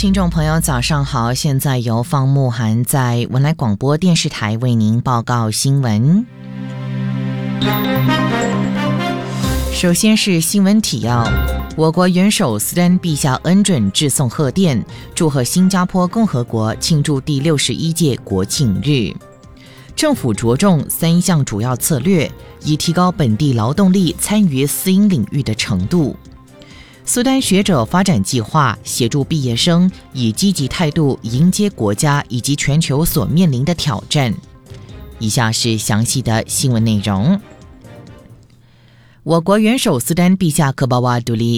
听众朋友早上好，现在由方慕涵在文莱广播电视台为您报告新闻。首先是新闻提要，我国元首斯丹陛下恩准致送贺电，祝贺新加坡共和国庆祝第61届国庆日。政府着重3项主要策略，以提高本地劳动力参与私营领域的程度。苏丹学者发展计划协助毕业生以积极态度迎接国家以及全球所面临的挑战。以下是详细的新闻内容。我国元首斯丹陛下科巴瓦杜利